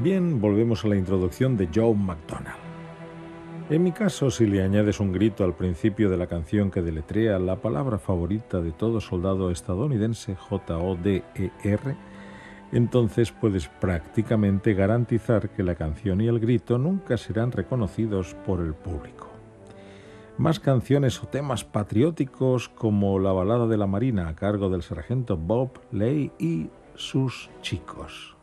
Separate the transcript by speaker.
Speaker 1: Bien, volvemos a la introducción de Joe McDonald. En mi caso, si le añades un grito al principio de la canción que deletrea la palabra favorita de todo soldado estadounidense, JODER, entonces puedes prácticamente garantizar que la canción y el grito nunca serán reconocidos por el público. Más canciones o temas patrióticos como la balada de la Marina a cargo del sargento Bob Ley y sus chicos.